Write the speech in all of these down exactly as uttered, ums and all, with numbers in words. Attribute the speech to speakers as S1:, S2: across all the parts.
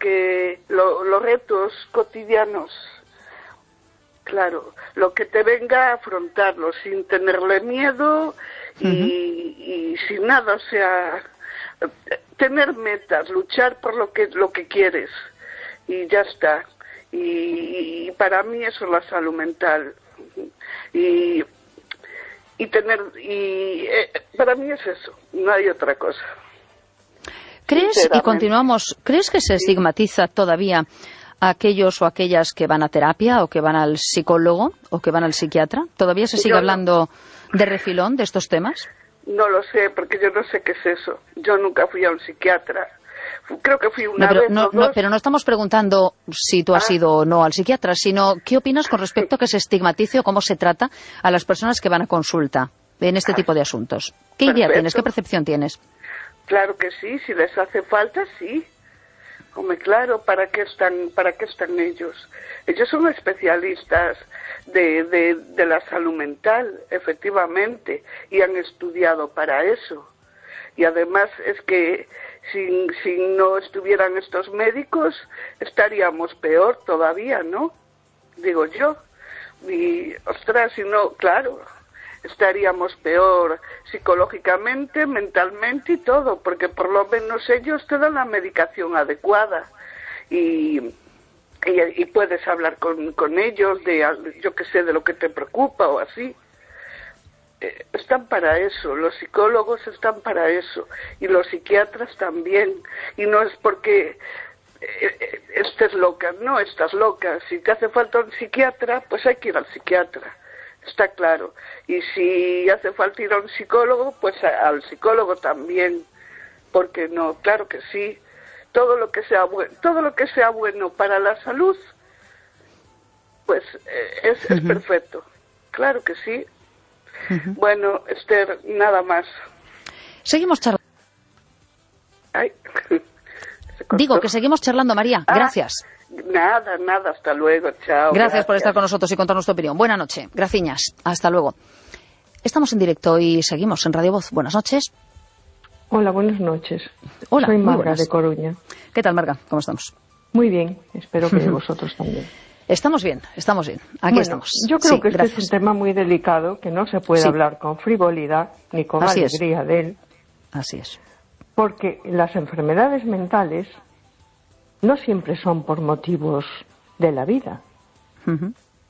S1: que lo, los retos cotidianos, claro, lo que te venga a afrontarlo sin tenerle miedo y, uh-huh. y sin nada, o sea, tener metas, luchar por lo que lo que quieres y ya está. Y, y para mí eso es la salud mental. Y, y tener y eh, para mí es eso, no hay otra cosa.
S2: ¿Crees, y continuamos, ¿crees que se estigmatiza todavía a aquellos o aquellas que van a terapia o que van al psicólogo o que van al psiquiatra? ¿Todavía se sigue
S1: yo
S2: hablando
S1: no.
S2: de refilón de estos temas?
S1: No lo sé, porque yo no sé qué es eso. Yo nunca fui a un psiquiatra. Creo que fui una
S2: no, pero,
S1: vez
S2: no,
S1: o dos.
S2: No, pero no estamos preguntando si tú has ah. ido o no al psiquiatra, sino qué opinas con respecto a que se estigmatice o cómo se trata a las personas que van a consulta en este tipo de asuntos. ¿Qué Perfecto. idea tienes? ¿Qué percepción tienes?
S1: Claro que sí, si les hace falta, sí. Hombre, claro, ¿para qué están, para qué están ellos? Ellos son especialistas de, de, de la salud mental, efectivamente, y han estudiado para eso. Y además es que si, si no estuvieran estos médicos, estaríamos peor todavía, ¿no? Digo yo. Y, ostras, si no, claro, estaríamos peor psicológicamente, mentalmente y todo, porque por lo menos ellos te dan la medicación adecuada y, y, y puedes hablar con, con ellos de, yo qué sé, de lo que te preocupa o así. Eh, están para eso, los psicólogos están para eso y los psiquiatras también, y no es porque eh, estés loca, no estás loca, si te hace falta un psiquiatra, pues hay que ir al psiquiatra. Está claro. Y si hace falta ir a un psicólogo, pues a, al psicólogo también. Porque no, claro que sí. Todo lo que sea bueno, todo lo que sea bueno para la salud, pues eh, es, uh-huh. es perfecto. Claro que sí. Uh-huh. Bueno, Esther, nada más.
S2: Seguimos charlando.
S1: Ay,
S2: Digo que seguimos charlando, María.
S1: Ah.
S2: Gracias.
S1: Nada, nada, hasta luego, chao.
S2: Gracias, gracias por estar con nosotros y contarnos tu opinión. Buenas noches, graciñas, hasta luego. Estamos en directo y seguimos en Radio Voz. Buenas noches.
S3: Hola, buenas noches.
S2: Hola,
S3: soy Marga de Coruña.
S2: ¿Qué tal, Marga? ¿Cómo estamos?
S3: Muy bien, espero que vosotros también.
S2: Estamos bien, estamos bien, aquí
S3: bueno,
S2: estamos.
S3: Yo creo
S2: sí,
S3: que este
S2: gracias.
S3: es un tema muy delicado, que no se puede
S2: sí.
S3: hablar con frivolidad ni con
S2: Así
S3: alegría
S2: es.
S3: de él.
S2: Así es.
S3: Porque las enfermedades mentales no siempre son por motivos de la vida.
S2: Uh-huh.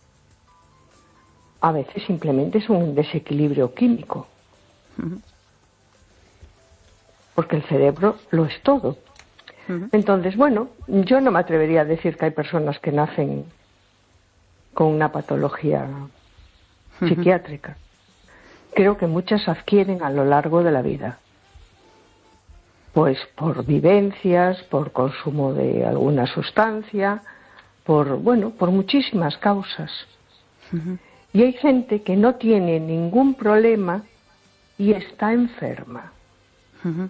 S3: A veces simplemente es un desequilibrio químico.
S2: Uh-huh.
S3: Porque el cerebro lo es todo. Uh-huh. Entonces, bueno, yo no me atrevería a decir que hay personas que nacen con una patología uh-huh. psiquiátrica. Creo que muchas adquieren a lo largo de la vida. Pues por vivencias, por consumo de alguna sustancia, por, bueno, por muchísimas causas. Uh-huh. Y hay gente que no tiene ningún problema y está enferma.
S2: Uh-huh.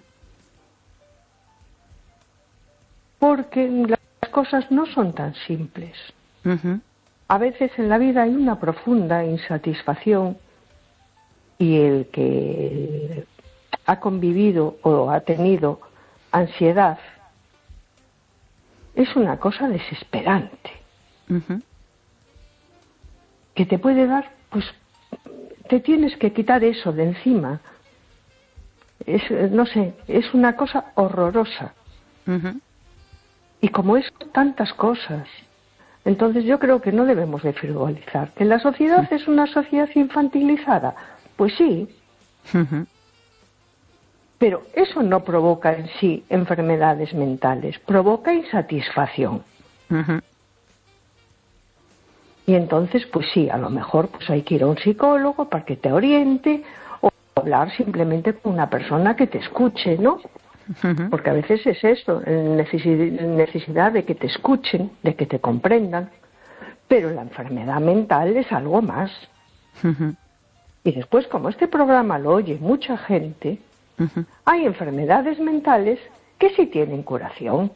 S3: Porque las cosas no son tan simples.
S2: Uh-huh.
S3: A veces en la vida hay una profunda insatisfacción y el que ha convivido o ha tenido ansiedad es una cosa desesperante.
S2: Uh-huh.
S3: Que te puede dar, pues, te tienes que quitar eso de encima. Es, no sé, es una cosa horrorosa.
S2: Uh-huh.
S3: Y como es tantas cosas, entonces yo creo que no debemos de frivolizar. ¿Que la sociedad uh-huh. es una sociedad infantilizada? Pues sí.
S2: Uh-huh.
S3: Pero eso no provoca en sí enfermedades mentales, provoca insatisfacción.
S2: Uh-huh.
S3: Y entonces, pues sí, a lo mejor pues hay que ir a un psicólogo para que te oriente o hablar simplemente con una persona que te escuche, ¿no?
S2: Uh-huh.
S3: Porque a veces es eso, necesidad de que te escuchen, de que te comprendan. Pero la enfermedad mental es algo más.
S2: Uh-huh.
S3: Y después, como este programa lo oye mucha gente, uh-huh. hay enfermedades mentales que sí tienen curación.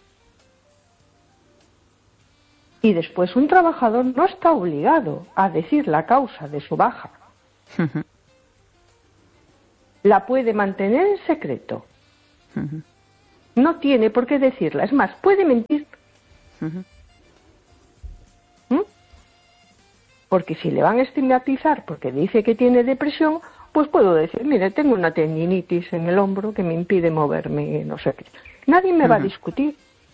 S3: Y después un trabajador no está obligado a decir la causa de su baja.
S2: Uh-huh.
S3: La puede mantener en secreto.
S2: Uh-huh.
S3: No tiene por qué decirla. Es más, puede mentir. Uh-huh. ¿Mm? Porque si le van a estigmatizar porque dice que tiene depresión, pues puedo decir, mire, tengo una tendinitis en el hombro que me impide moverme, no sé qué. Nadie me uh-huh. va a discutir.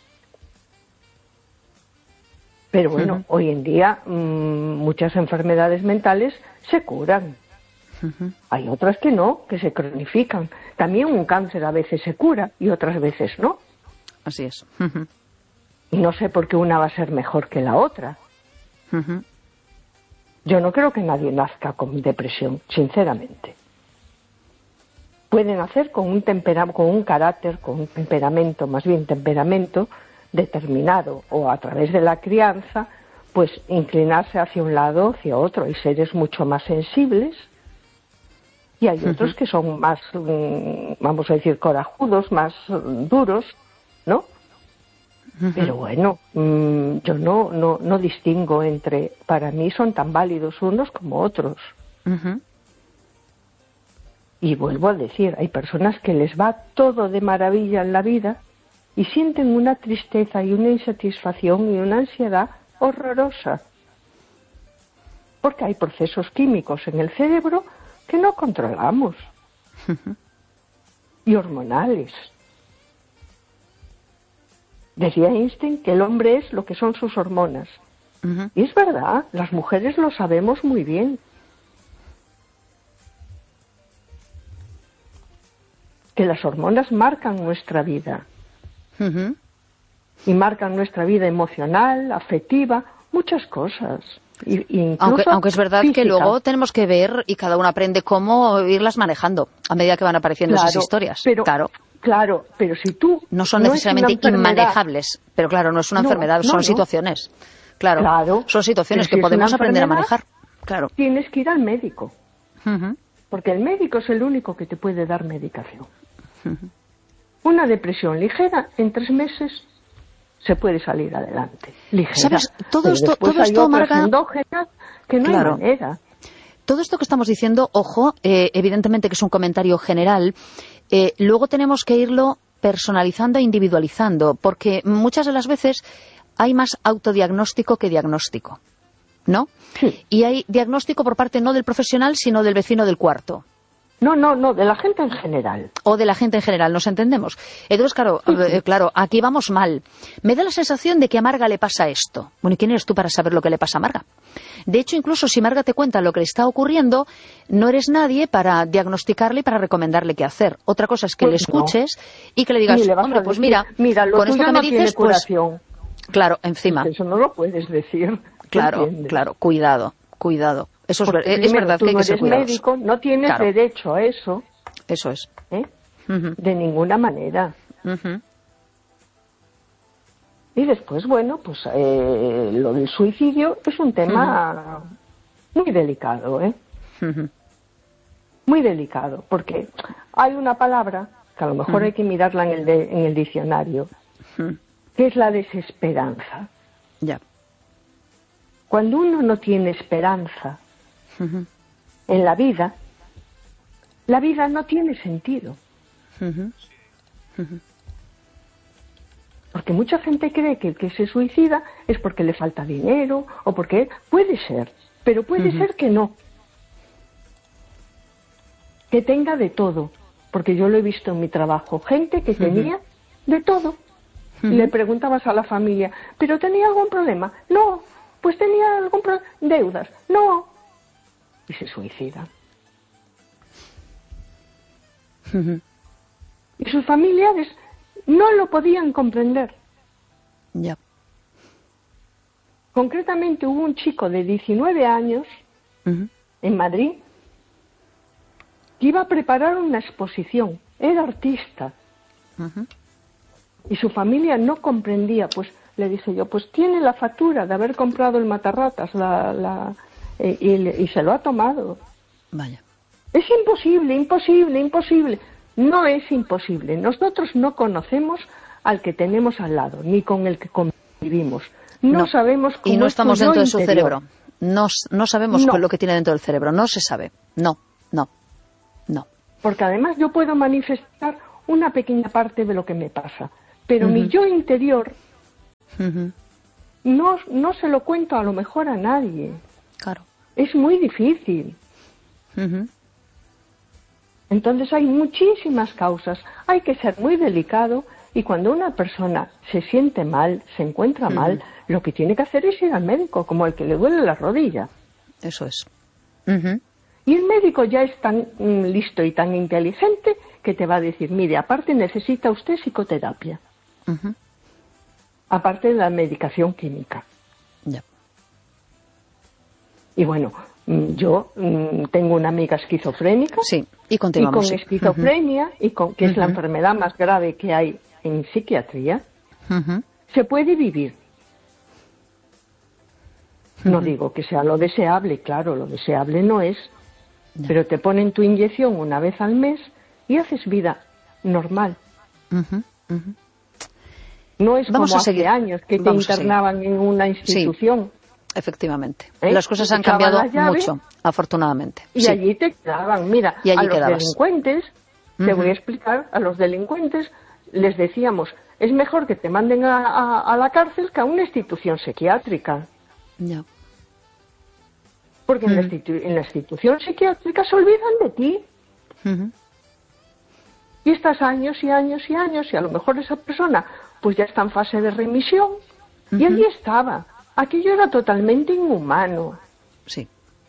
S3: Pero bueno, uh-huh. hoy en día mmm, muchas enfermedades mentales se curan. Uh-huh. Hay otras que no, que se cronifican. También un cáncer a veces se cura y otras veces no.
S2: Así es. Uh-huh.
S3: Y no sé por qué una va a ser mejor que la otra. Uh-huh. Yo no creo que nadie nazca con depresión, sinceramente. Pueden nacer con un tempera- con un carácter, con un temperamento, más bien temperamento determinado, o a través de la crianza, pues inclinarse hacia un lado o hacia otro. Hay seres mucho más sensibles y hay uh-huh. otros que son más, vamos a decir, corajudos, más duros, ¿no? Uh-huh. Pero bueno, mmm, yo no, no, no distingo entre, para mí son tan válidos unos como otros. Uh-huh. Y vuelvo a decir, hay personas que les va todo de maravilla en la vida y sienten una tristeza y una insatisfacción y una ansiedad horrorosa. Porque hay procesos químicos en el cerebro que no controlamos. Uh-huh. Y hormonales. Decía Einstein que el hombre es lo que son sus hormonas. Uh-huh. Y es verdad, las mujeres lo sabemos muy bien. Que las hormonas marcan nuestra vida. Uh-huh. Y marcan nuestra vida emocional, afectiva, muchas cosas. Y,
S2: aunque, aunque es verdad física. Que luego tenemos que ver y cada uno aprende cómo irlas manejando a medida que van apareciendo
S3: claro,
S2: esas historias.
S3: Pero,
S2: claro.
S3: Claro, pero si tú...
S2: No son
S3: no
S2: necesariamente inmanejables, pero claro, no es una
S3: no,
S2: enfermedad,
S3: no,
S2: son
S3: no.
S2: situaciones. Claro, claro, son situaciones que
S3: si
S2: podemos aprender a manejar. Claro.
S3: Tienes que ir al médico, uh-huh. porque el médico es el único que te puede dar medicación. Uh-huh. Una depresión ligera, en tres meses se puede salir adelante. Ligera.
S2: ¿Sabes? Todo esto, todo
S3: hay
S2: esto,
S3: otras
S2: Marga,
S3: endógenas que no
S2: claro.
S3: hay manera.
S2: Todo esto que estamos diciendo, ojo, eh, evidentemente que es un comentario general. Eh, luego tenemos que irlo personalizando e individualizando, porque muchas de las veces hay más autodiagnóstico que diagnóstico, ¿no?
S3: Sí.
S2: Y hay diagnóstico por parte no del profesional, sino del vecino del cuarto.
S3: No, no, no, de la gente en general.
S2: O de la gente en general, ¿nos entendemos? Entonces, claro,
S3: sí, sí.
S2: Eh, claro, aquí vamos mal. Me da la sensación de que a Marga le pasa esto. Bueno, ¿y quién eres tú para saber lo que le pasa a Marga? De hecho, incluso si Marga te cuenta lo que le está ocurriendo, no eres nadie para diagnosticarle y para recomendarle qué hacer. Otra cosa es que
S3: pues
S2: le escuches
S3: no.
S2: y que le digas,
S3: le
S2: hombre, pues
S3: decir,
S2: mira,
S3: mira lo
S2: con esto que
S3: no
S2: me dices, pues... Claro, encima.
S3: Pues eso no lo puedes decir.
S2: Claro,
S3: ¿entiendes?
S2: Claro, cuidado, cuidado. Eso es, ver, es
S3: primero,
S2: verdad
S3: tú
S2: que hay
S3: no
S2: que ser
S3: eres
S2: cuidadosos.
S3: médico, no tienes
S2: claro.
S3: derecho a eso.
S2: Eso es.
S3: ¿Eh?
S2: Uh-huh.
S3: De ninguna manera.
S2: Uh-huh.
S3: Y después, bueno, pues eh, lo del suicidio es un tema uh-huh. muy delicado, ¿eh? Uh-huh. Muy delicado, porque hay una palabra que a lo mejor uh-huh. hay que mirarla en el, de, en el diccionario, uh-huh. que es la desesperanza.
S2: Ya. Yeah.
S3: Cuando uno no tiene esperanza uh-huh. en la vida, la vida no tiene sentido. Uh-huh. Uh-huh. Porque mucha gente cree que el que se suicida es porque le falta dinero o porque... Puede ser, pero puede uh-huh. ser que no. Que tenga de todo. Porque yo lo he visto en mi trabajo. Gente que tenía uh-huh. de todo. Uh-huh. Y le preguntabas a la familia, ¿pero tenía algún problema? No. Pues tenía algún problema. Deudas. No. Y se suicida. Uh-huh. Y sus familiares no lo podían comprender.
S2: Ya. Yeah.
S3: Concretamente hubo un chico de diecinueve años uh-huh. en Madrid que iba a preparar una exposición. Era artista. Uh-huh. Y su familia no comprendía. Pues le dije yo, pues tiene la factura de haber comprado el matarratas la, la, eh, y, y se lo ha tomado.
S2: Vaya.
S3: Es imposible, imposible, imposible. No es imposible. Nosotros no conocemos al que tenemos al lado, ni con el que convivimos. No, no. sabemos cómo
S2: Y no
S3: es
S2: estamos
S3: su
S2: dentro de
S3: interior.
S2: su cerebro. No, no sabemos
S3: no.
S2: lo que tiene dentro del cerebro. No se sabe. No, no, no.
S3: Porque además yo puedo manifestar una pequeña parte de lo que me pasa, pero uh-huh. mi yo interior uh-huh. no, no se lo cuento a lo mejor a nadie.
S2: Claro.
S3: Es muy difícil. Uh-huh. Entonces hay muchísimas causas, hay que ser muy delicado, y cuando una persona se siente mal, se encuentra uh-huh. mal, lo que tiene que hacer es ir al médico, como el que le duele la rodilla.
S2: Eso es. Uh-huh.
S3: Y el médico ya es tan mm, listo y tan inteligente que te va a decir, mire, aparte necesita usted psicoterapia. Uh-huh. Aparte de la medicación química.
S2: Ya.
S3: Y bueno, yo mm, tengo una amiga esquizofrénica.
S2: Sí, y continuamos.
S3: Y con esquizofrenia, uh-huh. y con, que uh-huh. es la enfermedad más grave que hay en psiquiatría, uh-huh. se puede vivir. Uh-huh. No digo que sea lo deseable, claro, lo deseable no es, no. pero te ponen tu inyección una vez al mes y haces vida normal. Uh-huh. Uh-huh. No es
S2: Vamos
S3: como
S2: a seguir.
S3: hace años que te
S2: Vamos
S3: internaban en una institución.
S2: Sí. Efectivamente.
S3: ¿Eh?
S2: Las cosas han cambiado mucho, afortunadamente.
S3: Y
S2: sí.
S3: allí te quedaban. Mira,
S2: y allí
S3: a los
S2: quedabas.
S3: delincuentes, uh-huh. te voy a explicar, a los delincuentes les decíamos, es mejor que te manden a, a, a la cárcel que a una institución psiquiátrica.
S2: No.
S3: Porque uh-huh. en, la institu- en la institución psiquiátrica se olvidan de ti. Uh-huh. Y estás años y años y años, y a lo mejor esa persona pues ya está en fase de remisión, uh-huh. y allí estaba. Aquello era totalmente inhumano.
S2: Sí.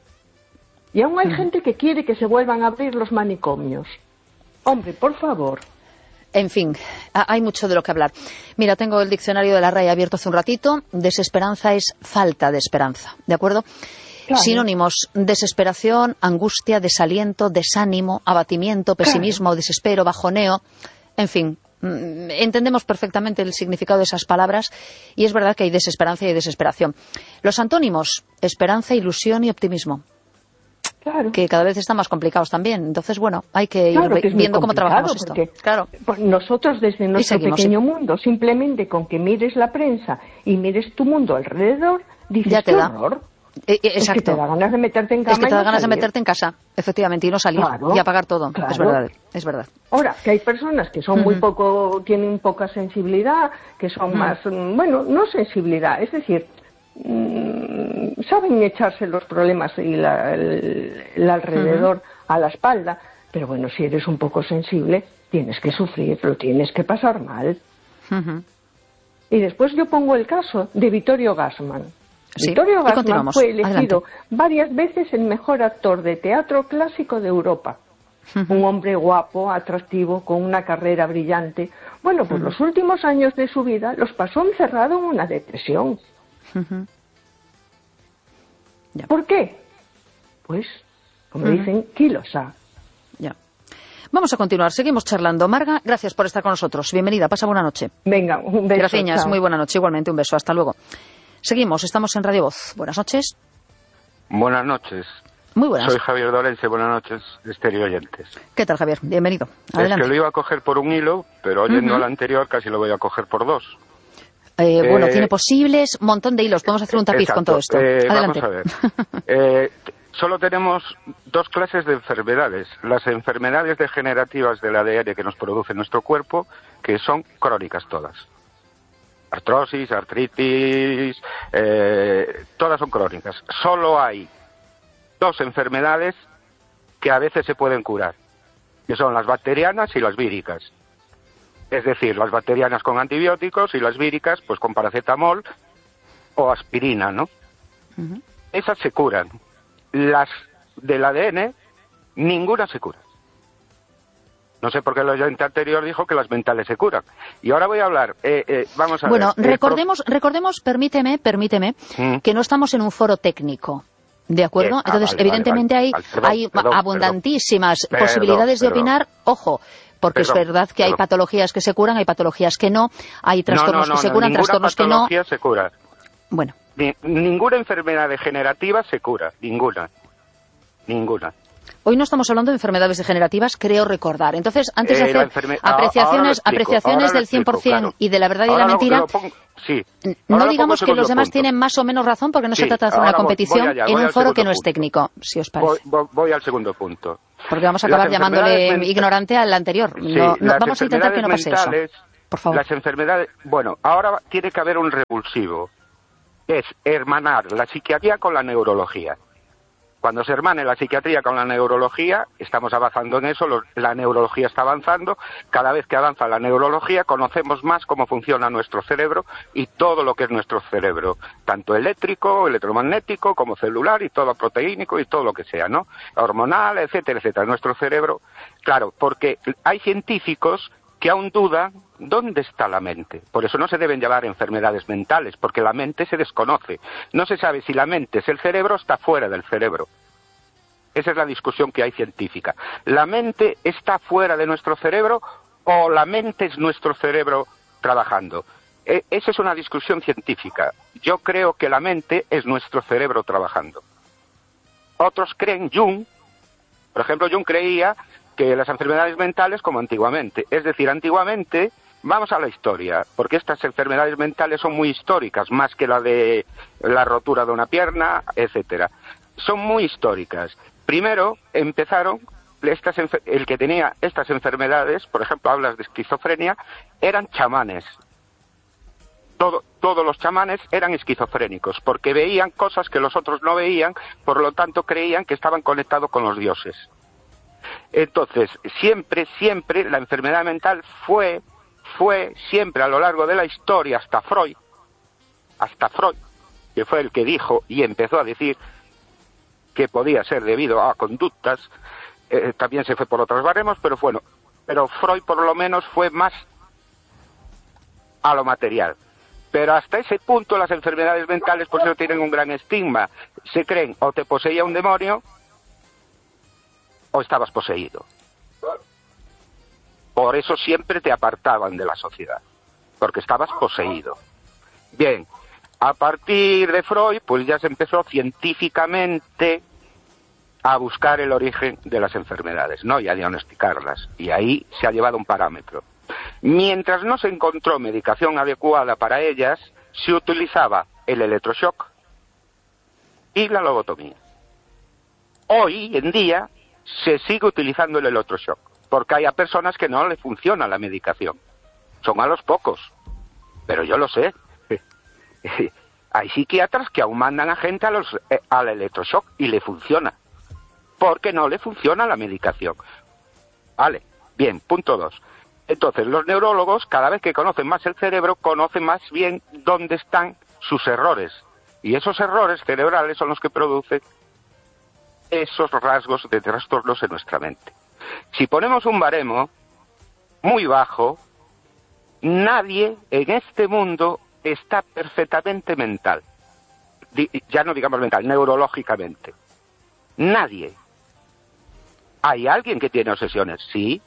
S3: Y aún hay uh-huh. gente que quiere que se vuelvan a abrir los manicomios. Hombre, por favor.
S2: En fin, hay mucho de lo que hablar. Mira, tengo el diccionario de la R A E abierto hace un ratito. Desesperanza es falta de esperanza, ¿de acuerdo? Claro. Sinónimos: desesperación, angustia, desaliento, desánimo, abatimiento, pesimismo, claro. desespero, bajoneo, en fin. Entendemos perfectamente el significado de esas palabras, y es verdad que hay desesperanza y hay desesperación. Los antónimos: esperanza, ilusión y optimismo. Claro. Que cada vez están más complicados también. Entonces, bueno, hay que ir
S3: claro que
S2: viendo cómo trabajamos esto. Claro.
S3: Pues nosotros desde nuestro
S2: seguimos,
S3: pequeño
S2: sí.
S3: mundo, simplemente con que mires la prensa y mires tu mundo alrededor, dices,
S2: ya te
S3: qué
S2: da.
S3: horror.
S2: Eh, eh, exacto.
S3: Es que te da ganas de meterte en cama.
S2: Es que te da
S3: no
S2: ganas
S3: salir.
S2: de meterte en casa, efectivamente, y no salir,
S3: claro,
S2: y apagar todo.
S3: Claro.
S2: Es verdad, es verdad.
S3: Ahora, que hay personas que son uh-huh. muy poco, tienen poca sensibilidad, que son uh-huh. más, bueno, no sensibilidad, es decir, mmm, saben echarse los problemas y la, el, el alrededor uh-huh. a la espalda, pero bueno, si eres un poco sensible, tienes que sufrir, lo tienes que pasar mal. Uh-huh. Y después yo pongo el caso de Vittorio Gassman.
S2: Sí,
S3: Vittorio Gassman fue elegido
S2: Adelante.
S3: varias veces el mejor actor de teatro clásico de Europa. Uh-huh. Un hombre guapo, atractivo, con una carrera brillante. Bueno, pues uh-huh. los últimos años de su vida los pasó encerrado en una depresión. Uh-huh.
S2: Ya.
S3: ¿Por qué? Pues, como uh-huh. dicen, kilosa.
S2: Ya. Vamos a continuar, seguimos charlando. Marga, gracias por estar con nosotros. Bienvenida, pasa buena noche.
S3: Venga, un beso.
S2: Gracias, muy buena noche, igualmente, un beso, hasta luego. Seguimos, estamos en Radio Voz. Buenas noches.
S4: Buenas noches.
S2: Muy buenas.
S4: Soy Javier Dorense, buenas noches, estéreo oyentes.
S2: ¿Qué tal, Javier? Bienvenido. Adelante.
S4: Es que lo iba a coger por un hilo, pero oyendo uh-huh. al anterior casi lo voy a coger por dos.
S2: Eh, eh, bueno, tiene posibles, un montón de hilos. Podemos hacer un tapiz
S4: exacto.
S2: con todo esto.
S4: Eh,
S2: Adelante.
S4: Vamos a ver. eh, solo tenemos dos clases de enfermedades. Las enfermedades degenerativas del A D N que nos produce nuestro cuerpo, que son crónicas todas. Artrosis, artritis, eh, todas son crónicas. Solo hay dos enfermedades que a veces se pueden curar, que son las bacterianas y las víricas. Es decir, las bacterianas con antibióticos y las víricas pues con paracetamol o aspirina, ¿no? Uh-huh. Esas se curan. Las del A D N, ninguna se cura. No sé por qué el oyente anterior dijo que las mentales se curan. Y ahora voy a hablar. Eh, eh, vamos a
S2: bueno,
S4: ver.
S2: recordemos, pro... recordemos, permíteme, permíteme, ¿Mm? que no estamos en un foro técnico. ¿De acuerdo?
S4: Eh, ah,
S2: Entonces,
S4: vale,
S2: evidentemente
S4: vale, vale.
S2: hay,
S4: Perdón,
S2: hay
S4: perdón,
S2: abundantísimas
S4: perdón,
S2: posibilidades
S4: perdón,
S2: de opinar. Ojo, porque
S4: perdón,
S2: es verdad que
S4: perdón.
S2: hay patologías que se curan, hay patologías que no, hay trastornos
S4: no, no, no,
S2: que se
S4: no,
S2: curan, trastornos que no.
S4: Ninguna patología se cura.
S2: Bueno.
S4: Ni, ninguna enfermedad degenerativa se cura, ninguna. Ninguna.
S2: Hoy no estamos hablando de enfermedades degenerativas, creo recordar. Entonces, antes de
S4: Eh, la
S2: hacer
S4: enferme-
S2: apreciaciones,
S4: ahora lo explico,
S2: apreciaciones
S4: ahora lo
S2: del cien por ciento
S4: explico, claro.
S2: y de la verdad y
S4: Ahora
S2: la
S4: lo-
S2: mentira,
S4: lo pongo- sí.
S2: n-
S4: Ahora
S2: no
S4: lo
S2: digamos
S4: pongo
S2: que
S4: en
S2: los
S4: segundo
S2: demás
S4: punto.
S2: tienen más o menos razón, porque no se
S4: Sí,
S2: trata de hacer una
S4: ahora voy-
S2: competición
S4: voy allá,
S2: en
S4: voy
S2: un
S4: al
S2: foro que
S4: segundo
S2: no es
S4: punto.
S2: técnico, si os
S4: Voy,
S2: parece.
S4: voy- voy al segundo punto.
S2: Porque vamos a
S4: Las
S2: acabar llamándole
S4: enfermedades men-
S2: ignorante al anterior.
S4: Sí,
S2: No, no,
S4: las
S2: vamos a intentar que no pase eso.
S4: enfermedades mentales,
S2: Por favor.
S4: Las enfermedades... Bueno, ahora tiene que haber un revulsivo. Es hermanar la psiquiatría con la neurología. Cuando se hermane la psiquiatría con la neurología, estamos avanzando en eso, lo- la neurología está avanzando, cada vez que avanza la neurología conocemos más cómo funciona nuestro cerebro y todo lo que es nuestro cerebro, tanto eléctrico, electromagnético, como celular y todo proteínico y todo lo que sea, ¿no? Hormonal, etcétera, etcétera. Nuestro cerebro, claro, porque hay científicos que aún dudan dónde está la mente. Por eso no se deben llamar enfermedades mentales, porque la mente se desconoce. No se sabe si la mente es el cerebro o está fuera del cerebro. Esa es la discusión que hay científica. ¿La mente está fuera de nuestro cerebro o la mente es nuestro cerebro trabajando? E- esa es una discusión científica. Yo creo que la mente es nuestro cerebro trabajando. Otros creen, Jung, por ejemplo, Jung creía que las enfermedades mentales como antiguamente. Es decir, antiguamente, vamos a la historia, porque estas enfermedades mentales son muy históricas, más que la de la rotura de una pierna, etcétera. Son muy históricas. Primero empezaron, estas, el que tenía estas enfermedades, por ejemplo, hablas de esquizofrenia, eran chamanes. Todo, todos los chamanes eran esquizofrénicos, porque veían cosas que los otros no veían, por lo tanto creían que estaban conectados con los dioses. Entonces, siempre, siempre, la enfermedad mental fue, fue siempre a lo largo de la historia, hasta Freud, hasta Freud, que fue el que dijo y empezó a decir que podía ser debido a conductas, eh, también se fue por otros baremos, pero bueno, pero Freud por lo menos fue más a lo material. Pero hasta ese punto las enfermedades mentales por eso tienen un gran estigma. Se creen o te poseía un demonio o estabas poseído. Por eso siempre te apartaban de la sociedad, porque estabas poseído. Bien, a partir de Freud, pues ya se empezó científicamente a buscar el origen de las enfermedades, ¿no? Y a diagnosticarlas. Y ahí se ha llevado un parámetro. Mientras no se encontró medicación adecuada para ellas, se utilizaba el electroshock y la lobotomía. Hoy en día se sigue utilizando el electroshock, porque hay a personas que no le funciona la medicación. Son a los pocos, pero yo lo sé. Hay psiquiatras que aún mandan a gente a los, eh, al electroshock y le funciona, porque no le funciona la medicación. Vale, bien, punto dos. Entonces, los neurólogos, cada vez que conocen más el cerebro, conocen más bien dónde están sus errores. Y esos errores cerebrales son los que producen esos rasgos de trastornos en nuestra mente. Si ponemos un baremo muy bajo, nadie en este mundo está perfectamente mental. Ya no digamos mental, neurológicamente. Nadie. ¿Hay alguien que tiene obsesiones? Sí.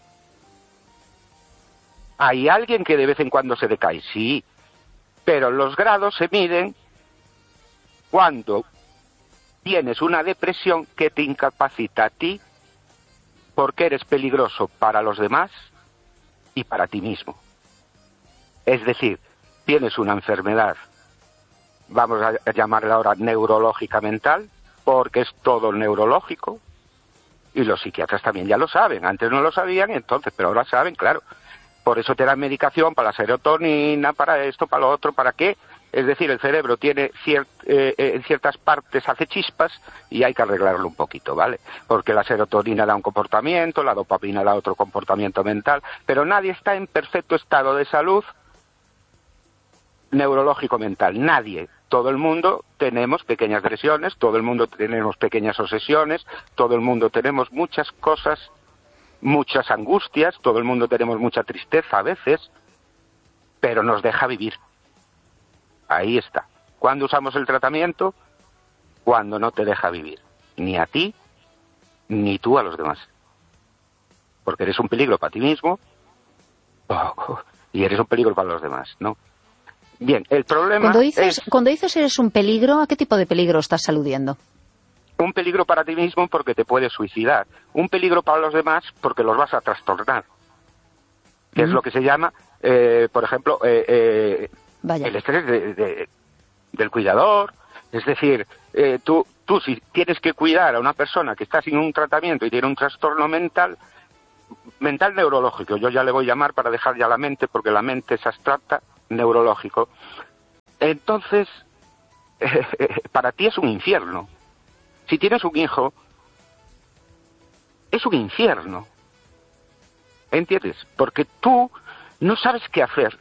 S4: ¿Hay alguien que de vez en cuando se decae? Sí. Pero los grados se miden cuando tienes una depresión que te incapacita a ti porque eres peligroso para los demás y para ti mismo. Es decir, tienes una enfermedad, vamos a llamarla ahora neurológica mental, porque es todo neurológico, y los psiquiatras también ya lo saben. Antes no lo sabían, entonces, pero ahora saben, claro. Por eso te dan medicación para la serotonina, para esto, para lo otro, ¿para qué? Es decir, el cerebro tiene ciert, eh, en ciertas partes hace chispas y hay que arreglarlo un poquito, ¿vale? Porque la serotonina da un comportamiento, la dopamina da otro comportamiento mental, pero nadie está en perfecto estado de salud neurológico mental, nadie. Todo el mundo tenemos pequeñas lesiones, todo el mundo tenemos pequeñas obsesiones, todo el mundo tenemos muchas cosas, muchas angustias, todo el mundo tenemos mucha tristeza a veces, pero nos deja vivir. Ahí está. ¿Cuándo usamos el tratamiento? Cuando no te deja vivir. Ni a ti, ni tú a los demás. Porque eres un peligro para ti mismo oh, y eres un peligro para los demás, ¿no? Bien, el problema
S2: cuando dices,
S4: es...
S2: Cuando dices eres un peligro, ¿a qué tipo de peligro estás aludiendo?
S4: Un peligro para ti mismo porque te puedes suicidar. Un peligro para los demás porque los vas a trastornar. Que mm. es lo que se llama, eh, por ejemplo, eh, eh, el estrés de, de, del cuidador. Es decir, eh, tú, tú si tienes que cuidar a una persona que está sin un tratamiento y tiene un trastorno mental, mental neurológico, yo ya le voy a llamar para dejar ya la mente, porque la mente es abstracta, neurológico. Entonces, eh, eh, para ti es un infierno. Si tienes un hijo, es un infierno. ¿Entiendes? Porque tú no sabes qué hacer.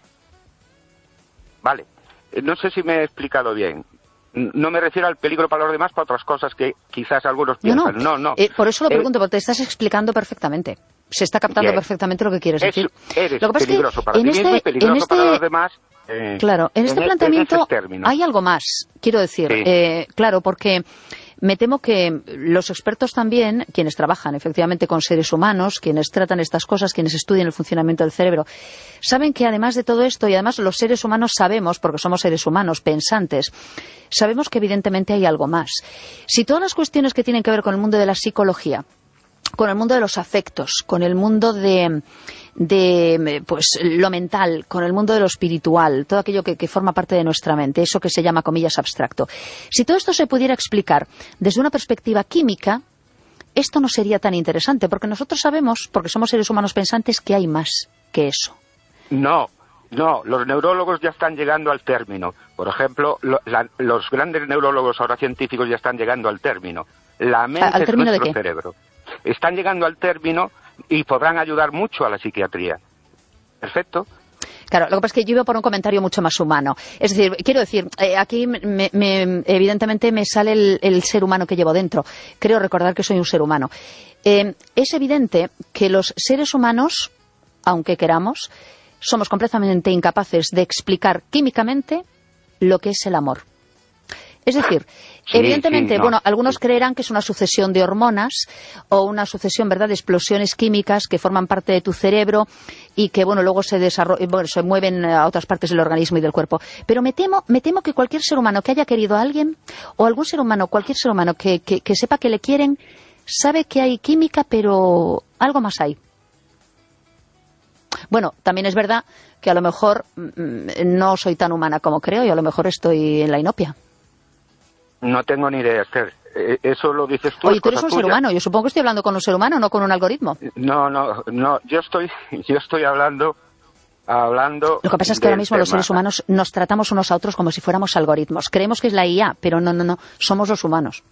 S4: Vale, no sé si me he explicado bien. No me refiero al peligro para los demás, para otras cosas que quizás algunos piensan. No, no. no.
S2: Eh, por eso lo pregunto, eh, porque te estás explicando perfectamente. Se está captando bien. perfectamente lo que quieres
S4: es,
S2: decir.
S4: Eres
S2: lo que pasa
S4: peligroso
S2: es que
S4: para ti
S2: este,
S4: mismo y peligroso
S2: este,
S4: para los demás. Eh,
S2: claro, en este
S4: en
S2: planteamiento
S4: en
S2: hay algo más, quiero decir.
S4: Sí.
S2: Eh, claro, porque me temo que los expertos también, quienes trabajan efectivamente con seres humanos, quienes tratan estas cosas, quienes estudian el funcionamiento del cerebro, saben que además de todo esto, y además los seres humanos sabemos, porque somos seres humanos pensantes, sabemos que evidentemente hay algo más. Si todas las cuestiones que tienen que ver con el mundo de la psicología, con el mundo de los afectos, con el mundo de, de pues lo mental, con el mundo de lo espiritual, todo aquello que, que forma parte de nuestra mente, eso que se llama comillas abstracto. Si todo esto se pudiera explicar desde una perspectiva química, esto no sería tan interesante, porque nosotros sabemos, porque somos seres humanos pensantes, que hay más que eso.
S4: No, no, los neurólogos ya están llegando al término. Por ejemplo, lo, la, los grandes neurólogos ahora científicos ya están llegando al término. La mente
S2: ¿Al término
S4: es nuestro
S2: de qué?
S4: cerebro. Están llegando al término y podrán ayudar mucho a la psiquiatría. Perfecto.
S2: Claro, lo que pasa es que yo iba por un comentario mucho más humano. Es decir, quiero decir, eh, aquí me, me, evidentemente me sale el, el ser humano que llevo dentro. Creo recordar que soy un ser humano. Eh, es evidente que los seres humanos, aunque queramos, somos completamente incapaces de explicar químicamente lo que es el amor. Es decir, sí, evidentemente, sí, no, bueno, algunos sí. creerán que es una sucesión de hormonas o una sucesión, ¿verdad?, de explosiones químicas que forman parte de tu cerebro y que, bueno, luego se desarrollan, bueno, se mueven a otras partes del organismo y del cuerpo. Pero me temo, me temo que cualquier ser humano que haya querido a alguien, o algún ser humano, cualquier ser humano que, que, que sepa que le quieren, sabe que hay química, pero algo más hay. Bueno, también es verdad que a lo mejor mmm, no soy tan humana como creo y a lo mejor estoy en la inopia.
S4: No tengo ni idea, Esther. Eso lo dices tú.
S2: Oye, tú eres un tuya. ser humano. Yo supongo que estoy hablando con un ser humano, no con un algoritmo.
S4: No, no, no. Yo estoy, yo estoy hablando, hablando.
S2: Lo que pasa es que ahora mismo
S4: tema.
S2: los seres humanos nos tratamos unos a otros como si fuéramos algoritmos. Creemos que es la I A, pero no, no, no. Somos los humanos.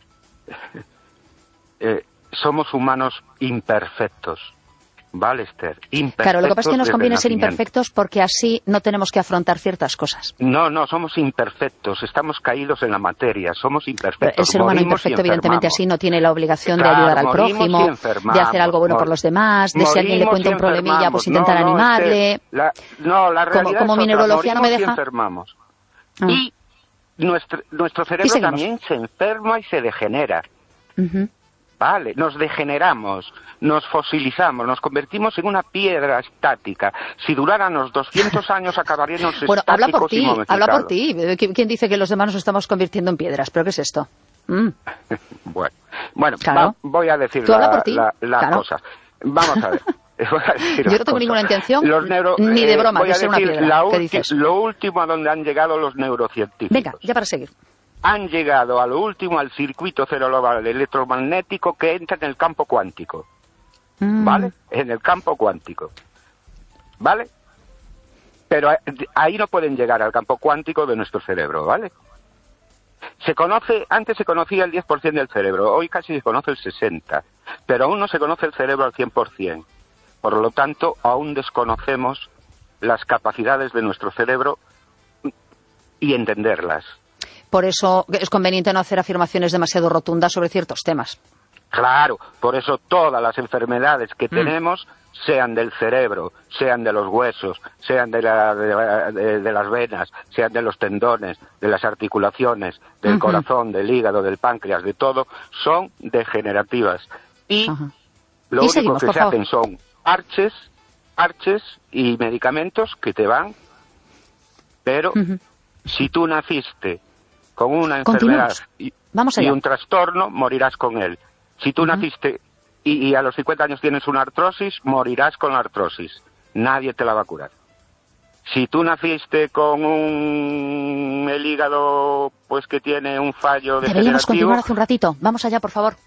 S4: eh, somos humanos imperfectos. Vale, Esther. Imperfectos.
S2: Claro, lo que pasa es que nos conviene ser imperfectos porque así no tenemos que afrontar ciertas cosas.
S4: No, no, somos imperfectos. Estamos caídos en la materia. Somos imperfectos.
S2: Pero el ser humano imperfecto, evidentemente, así no tiene la obligación
S4: claro,
S2: de ayudar al prójimo, de hacer algo bueno por los demás, de si alguien le cuenta un problemilla, pues intentar
S4: no, no,
S2: animarle.
S4: Esther, la, no, la realidad
S2: como, como
S4: es
S2: mi
S4: otra.
S2: neurología no me deja.
S4: Y enfermamos. Ah. Y nuestro, nuestro cerebro
S2: ¿Y
S4: también se enferma y se degenera. Uh-huh. Vale, nos degeneramos, nos fosilizamos, nos convertimos en una piedra estática. Si duráramos doscientos años acabaríamos
S2: bueno,
S4: estáticos
S2: habla por ti,
S4: y momificados.
S2: Habla por ti. ¿Quién dice que los demás nos estamos convirtiendo en piedras? ¿Pero qué es esto? Mm.
S4: bueno, bueno
S2: claro.
S4: va, voy a decir
S2: ¿Tú
S4: la,
S2: por ti?
S4: la, la
S2: claro.
S4: cosa. Vamos a ver.
S2: Yo no tengo
S4: cosa.
S2: ninguna intención,
S4: neuro,
S2: ni de broma,
S4: eh,
S2: de ser una piedra.
S4: La
S2: ¿Qué dices?
S4: Lo último a donde han llegado los neurocientíficos.
S2: Venga, ya para seguir.
S4: Han llegado a lo último al circuito cerebral electromagnético que entra en el campo cuántico. Mm. ¿Vale? En el campo cuántico. ¿Vale? Pero ahí no pueden llegar al campo cuántico de nuestro cerebro, ¿vale? Se conoce, antes se conocía el diez por ciento del cerebro, hoy casi se conoce el sesenta por ciento, pero aún no se conoce el cerebro al cien por ciento. Por lo tanto, aún desconocemos las capacidades de nuestro cerebro y entenderlas.
S2: Por eso es conveniente no hacer afirmaciones demasiado rotundas sobre ciertos temas.
S4: Claro, por eso todas las enfermedades que mm. tenemos, sean del cerebro, sean de los huesos, sean de, la, de, de, de las venas, sean de los tendones, de las articulaciones, del uh-huh. corazón, del hígado, del páncreas, de todo, son degenerativas. Y uh-huh. lo
S2: y
S4: único
S2: seguimos,
S4: que se
S2: favor.
S4: hacen son parches, parches y medicamentos que te van, pero uh-huh. si tú naciste con una enfermedad y,
S2: Vamos
S4: y
S2: allá.
S4: un trastorno, morirás con él. Si tú uh-huh. naciste y, y a los cincuenta años tienes una artrosis, morirás con la artrosis. Nadie te la va a curar. Si tú naciste con un el hígado pues que tiene un fallo degenerativo...
S2: Deberíamos continuar hace un ratito. Vamos allá, por favor.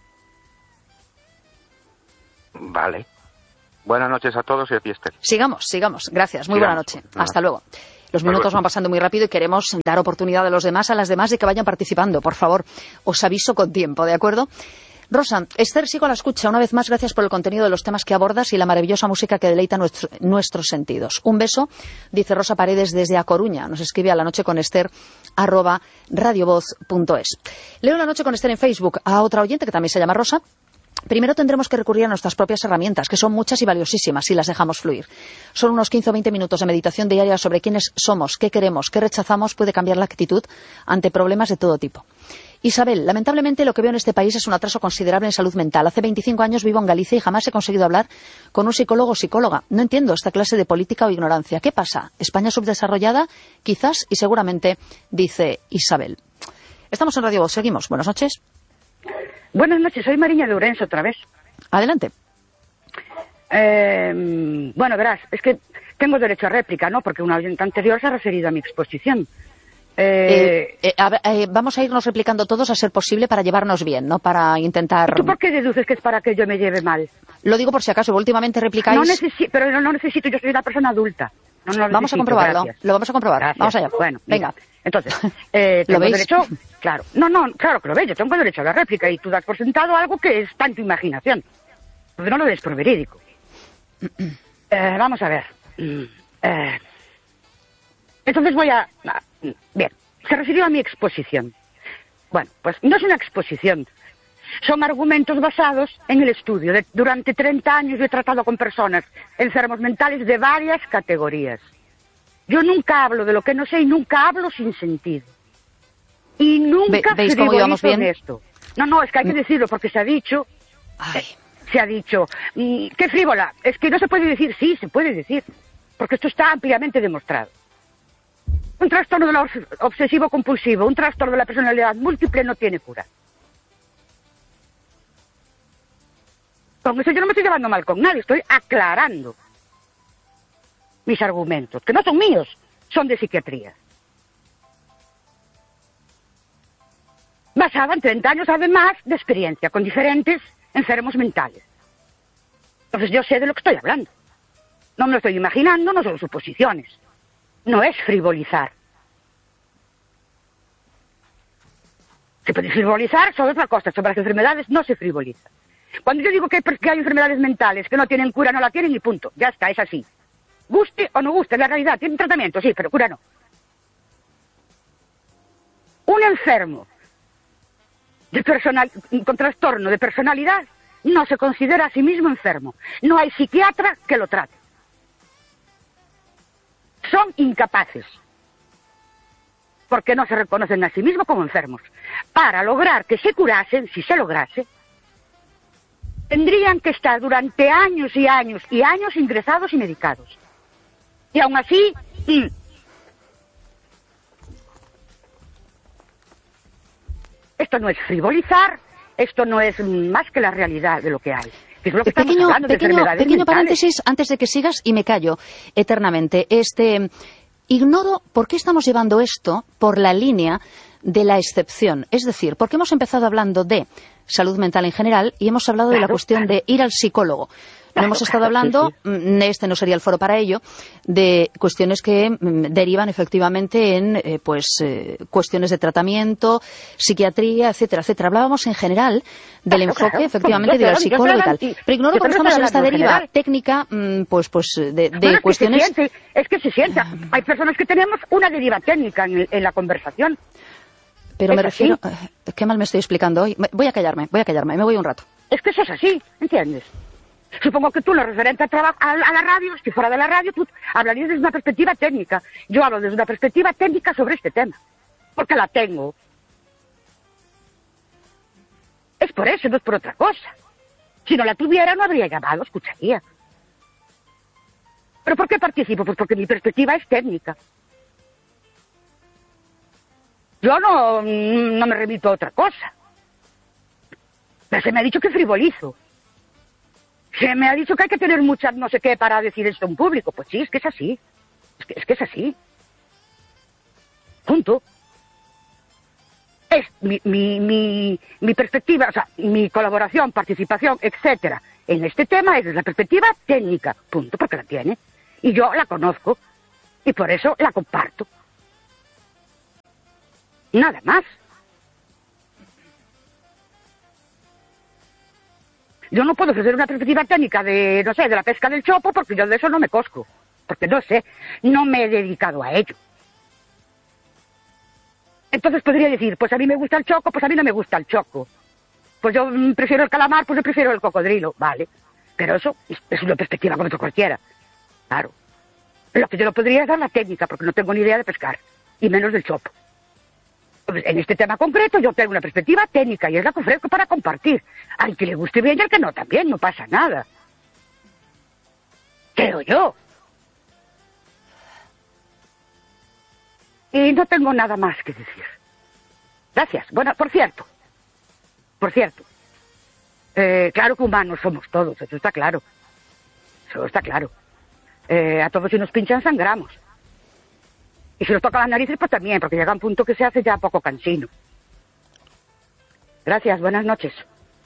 S4: Vale. Buenas noches a todos y a ti, Esther.
S2: Sigamos, sigamos. Gracias. Muy
S4: sigamos.
S2: Buena noche. Ah. Hasta luego. Los minutos van pasando muy rápido y queremos dar oportunidad a los demás, a las demás, de que vayan participando. Por favor, os aviso con tiempo, ¿de acuerdo? Rosa, Esther, sigo a la escucha. Una vez más, gracias por el contenido de los temas que abordas y la maravillosa música que deleita nuestro, nuestros sentidos. Un beso, dice Rosa Paredes desde A Coruña. Nos escribe a la noche con Esther, arroba radiovoz punto es. Leo La Noche con Esther en Facebook a otra oyente que también se llama Rosa. Primero tendremos que recurrir a nuestras propias herramientas, que son muchas y valiosísimas, si las dejamos fluir. Son unos quince o veinte minutos de meditación diaria sobre quiénes somos, qué queremos, qué rechazamos, puede cambiar la actitud ante problemas de todo tipo. Isabel, lamentablemente lo que veo en este país es un atraso considerable en salud mental. Hace veinticinco años vivo en Galicia y jamás he conseguido hablar con un psicólogo o psicóloga. No entiendo esta clase de política o ignorancia. ¿Qué pasa? ¿España subdesarrollada? Quizás y seguramente, dice Isabel. Estamos en Radio Voz. Seguimos. Buenas noches.
S5: Buenas noches. Soy Mariña de Ourense otra vez.
S2: Adelante.
S5: Eh, bueno, verás, es que tengo derecho a réplica, ¿no? Porque una oyente anterior se ha referido a mi exposición.
S2: Eh, eh, a ver, eh, vamos a irnos replicando todos a ser posible para llevarnos bien, no para intentar...
S5: ¿Y tú por qué deduces que es para que yo me lleve mal?
S2: Lo digo por si acaso, últimamente replicáis...
S5: No necesito, pero no, no necesito, yo soy una persona adulta. No, no
S2: vamos
S5: necesito,
S2: a comprobarlo,
S5: gracias.
S2: Lo vamos a comprobar,
S5: Gracias.
S2: Vamos allá.
S5: Bueno,
S2: venga.
S5: Mira, entonces, eh,
S2: ¿Lo
S5: tengo
S2: veis?
S5: derecho... Claro, no, no, claro que lo veis, yo tengo derecho a la réplica y tú das por sentado algo que es tan tu imaginación. Porque no lo des por verídico. eh, vamos a ver. Eh, entonces voy a... Bien. Se refirió a mi exposición. Bueno, pues no es una exposición. Son argumentos basados en el estudio. De, durante treinta años yo he tratado con personas enfermos mentales de varias categorías. Yo nunca hablo de lo que no sé y nunca hablo sin sentido. Y nunca
S2: ¿Veis cómo íbamos bien?
S5: Esto. No, no, es que hay que decirlo porque se ha dicho...
S2: Ay.
S5: Se ha dicho... ¡Qué frívola! Es que no se puede decir. Sí, se puede decir. Porque esto está ampliamente demostrado. Un trastorno de lo obsesivo-compulsivo, un trastorno de la personalidad múltiple no tiene cura. Con eso yo no me estoy llevando mal con nadie, estoy aclarando mis argumentos, que no son míos, son de psiquiatría. Basada en treinta años, además, de experiencia con diferentes enfermos mentales. Entonces yo sé de lo que estoy hablando. No me lo estoy imaginando, no son suposiciones. No es frivolizar. Se puede frivolizar sobre otra cosa, sobre las enfermedades no se frivoliza. Cuando yo digo que hay, que hay enfermedades mentales que no tienen cura, no la tienen y punto. Ya está, es así. Guste o no guste, es la realidad. Tienen tratamiento, sí, pero cura no. Un enfermo de personal, con trastorno de personalidad no se considera a sí mismo enfermo. No hay psiquiatra que lo trate. Son incapaces, porque no se reconocen a sí mismos como enfermos. Para lograr que se curasen, si se lograse, tendrían que estar durante años y años y años ingresados y medicados. Y aún así, mm, esto no es frivolizar, esto no es más que la realidad de lo que hay. Que es lo que estamos
S2: pequeño
S5: hablando de
S2: pequeño,
S5: enfermedades
S2: pequeño
S5: mentales.
S2: paréntesis antes de que sigas y me callo eternamente. Este, ignoro por qué estamos llevando esto por la línea de la excepción. Es decir, porque hemos empezado hablando de salud mental en general y hemos hablado claro, de la cuestión claro. de ir al psicólogo. No
S5: claro,
S2: hemos estado
S5: claro,
S2: hablando,
S5: sí, sí.
S2: este no sería el foro para ello, de cuestiones que mm, derivan efectivamente en eh, pues eh, cuestiones de tratamiento, psiquiatría, etcétera, etcétera. Hablábamos en general del
S5: claro,
S2: enfoque
S5: claro.
S2: efectivamente de ir al psicólogo y tal. Pero ignoro cómo estamos en esta deriva general. técnica mm, pues pues de, de
S5: bueno, es
S2: cuestiones...
S5: Que siente, es que se sienta. Hay personas que tenemos una deriva técnica en, en la conversación.
S2: Pero
S5: es
S2: me refiero...
S5: así.
S2: Eh, qué mal me estoy explicando hoy. Voy a callarme, voy a callarme, me voy un rato.
S5: Es que eso es así, ¿entiendes? Supongo que tú, lo referente a, trabajo, a, a la radio, si fuera de la radio, tú hablarías desde una perspectiva técnica. Yo hablo desde una perspectiva técnica sobre este tema, porque la tengo. Es por eso, no es por otra cosa. Si no la tuviera, no habría llamado, escucharía. ¿Pero por qué participo? Pues porque mi perspectiva es técnica. Yo no, no me remito a otra cosa. Pero se me ha dicho que frivolizo. Se me ha dicho que hay que tener muchas no sé qué para decir esto en público. Pues sí, es que es así. Es que es, que es así. Punto. Es mi, mi, mi, mi perspectiva, o sea, mi colaboración, participación, etcétera, en este tema es desde la perspectiva técnica, punto, porque la tiene. Y yo la conozco, y por eso la comparto. Nada más. Yo no puedo ofrecer una perspectiva técnica de, no sé, de la pesca del chopo, porque yo de eso no me cosco. Porque no sé, no me he dedicado a ello. Entonces podría decir, pues a mí me gusta el choco, pues a mí no me gusta el choco. Pues yo mm, prefiero el calamar, pues yo prefiero el cocodrilo, vale. Pero eso es, es una perspectiva como otra cualquiera. Claro. Lo que yo no podría es dar la técnica, porque no tengo ni idea de pescar, y menos del chopo. Entonces, en este tema concreto yo tengo una perspectiva técnica, y es la que ofrezco para compartir. Al que le guste bien y al que no también, no pasa nada. Creo yo. Y no tengo nada más que decir. Gracias. Bueno, por cierto, por cierto, eh, claro que humanos somos todos, eso está claro. Eso está claro. Eh, a todos si nos pinchan sangramos. Y si nos toca las narices, pues también, porque llega un punto que se hace ya poco cansino. Gracias, buenas noches.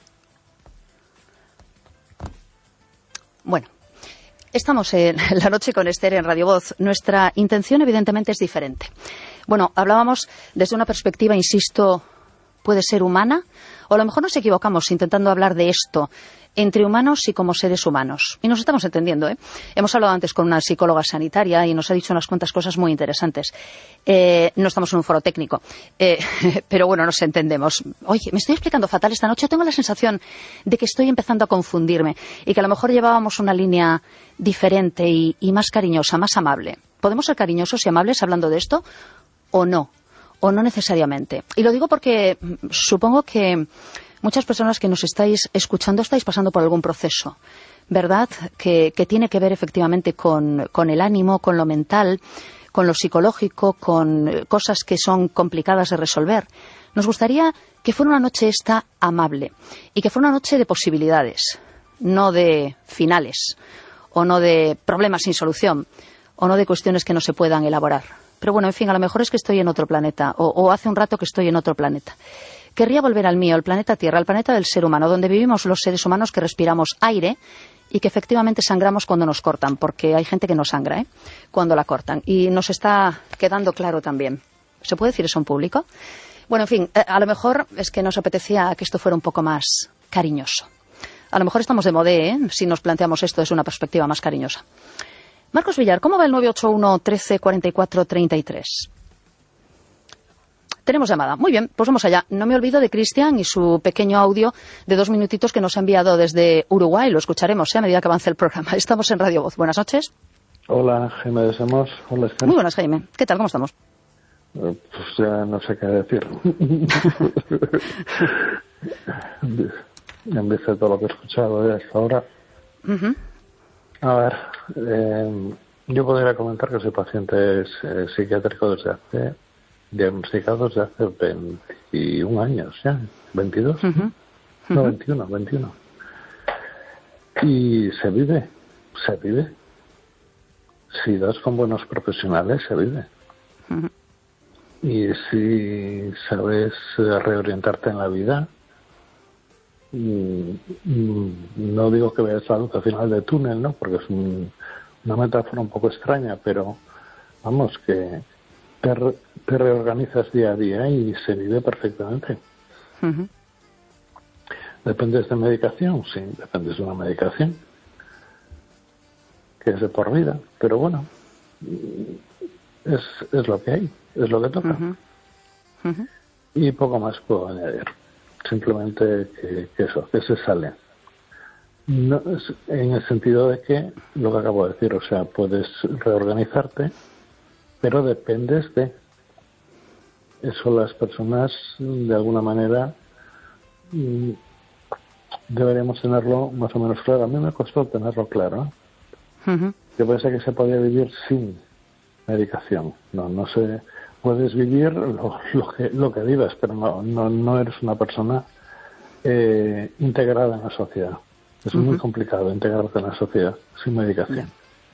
S2: Bueno. Estamos en la noche con Esther en Radio Voz. Nuestra intención, evidentemente, es diferente. Bueno, hablábamos desde una perspectiva, insisto, puede ser humana, o a lo mejor nos equivocamos intentando hablar de esto entre humanos y como seres humanos. Y nos estamos entendiendo, ¿eh? Hemos hablado antes con una psicóloga sanitaria y nos ha dicho unas cuantas cosas muy interesantes. Eh, no estamos en un foro técnico, eh, pero bueno, nos entendemos. Oye, me estoy explicando fatal esta noche. Tengo la sensación de que estoy empezando a confundirme y que a lo mejor llevábamos una línea diferente y, y más cariñosa, más amable. ¿Podemos ser cariñosos y amables hablando de esto o no? O no necesariamente. Y lo digo porque supongo que muchas personas que nos estáis escuchando estáis pasando por algún proceso, ¿verdad? Que, que tiene que ver efectivamente con, con el ánimo, con lo mental, con lo psicológico, con cosas que son complicadas de resolver. Nos gustaría que fuera una noche esta amable y que fuera una noche de posibilidades, no de finales, o no de problemas sin solución, o no de cuestiones que no se puedan elaborar. Pero bueno, en fin, a lo mejor es que estoy en otro planeta, o, o hace un rato que estoy en otro planeta. Querría volver al mío, el planeta Tierra, el planeta del ser humano, donde vivimos los seres humanos que respiramos aire y que efectivamente sangramos cuando nos cortan, porque hay gente que no sangra, ¿eh?, cuando la cortan. Y nos está quedando claro también. ¿Se puede decir eso en público? Bueno, en fin, a lo mejor es que nos apetecía que esto fuera un poco más cariñoso. A lo mejor estamos de modé, ¿eh?, si nos planteamos esto desde una perspectiva más cariñosa. Marcos Villar, ¿cómo va el nueve ocho uno, trece, cuarenta y cuatro, treinta y tres? Tenemos llamada. Muy bien, pues vamos allá. No me olvido de Cristian y su pequeño audio de dos minutitos que nos ha enviado desde Uruguay. Lo escucharemos, ¿eh?, a medida que avance el programa. Estamos en Radio Voz. Buenas noches.
S6: Hola, Jaime de Semos. Hola, Esther.
S2: Muy buenas, Jaime. ¿Qué tal? ¿Cómo estamos?
S6: Pues ya no sé qué decir. En vez de todo lo que he escuchado hasta ahora. Uh-huh. A ver, eh, yo podría comentar que soy paciente eh, psiquiátrico desde hace, diagnosticado desde hace veintiún años ya, veintidós, uh-huh. Uh-huh. No, veintiuno, veintiuno. Y se vive, se vive. Si das con buenos profesionales, se vive. Uh-huh. Y si sabes reorientarte en la vida, no digo que veas la luz al final del túnel, ¿no?, porque es un, una metáfora un poco extraña, pero vamos, que te, re, te reorganizas día a día y se vive perfectamente. Uh-huh. ¿Dependes de medicación? Sí, dependes de una medicación que es de por vida, pero bueno, es, es lo que hay, es lo que toca. Uh-huh. Uh-huh. Y poco más puedo añadir. Simplemente que, que eso, que se sale. No, en el sentido de que, lo que acabo de decir, o sea, puedes reorganizarte, pero dependes de eso. Las personas, de alguna manera, deberíamos tenerlo más o menos claro. A mí me costó tenerlo claro. Uh-huh. Yo pensé que se podía vivir sin medicación. No, no sé, puedes vivir lo, lo que lo que vives, pero no no, no eres una persona eh, integrada en la sociedad. Es uh-huh. muy complicado integrarte en la sociedad sin medicación.